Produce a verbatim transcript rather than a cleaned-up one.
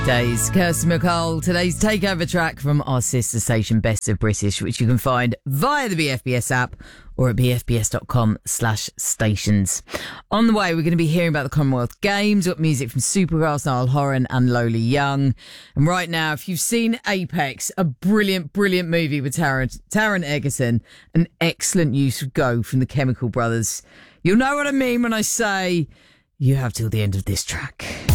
Days, Kirsty MacColl, today's takeover track from our sister station Best of British, which you can find via the B F B S app or at bfbs.com slash stations. On the way, we're going to be hearing about the Commonwealth Games, got music from Supergrass, Niall Horan and Lola Young. And right now, if you've seen Apex, a brilliant, brilliant movie with Taron, Taron Egerton, an excellent use of Go from the Chemical Brothers, you'll know what I mean when I say you have till the end of this track.